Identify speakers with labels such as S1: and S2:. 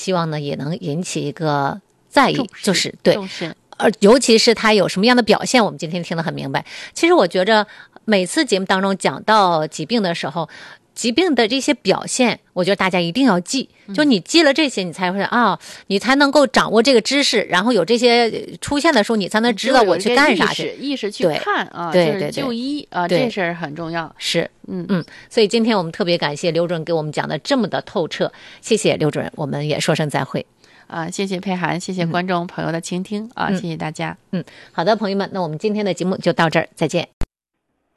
S1: 希望呢也能引起一个在意，就是对
S2: 重视。
S1: 尤其是他有什么样的表现，我们今天听得很明白。其实我觉着每次节目当中讲到疾病的时候，疾病的这些表现，我觉得大家一定要记。就你记了这些，你才会你才能够掌握这个知识，然后有这些出现的时候，你才能知道我去干啥去，
S2: 意识去看啊，就是就医啊，这事儿很重要。
S1: 是，所以今天我们特别感谢刘主任给我们讲的这么的透彻，谢谢刘主任，我们也说声再会。
S2: 谢谢佩涵，谢谢观众朋友的倾听啊，谢谢大家。
S1: 好的，朋友们，那我们今天的节目就到这儿，再见。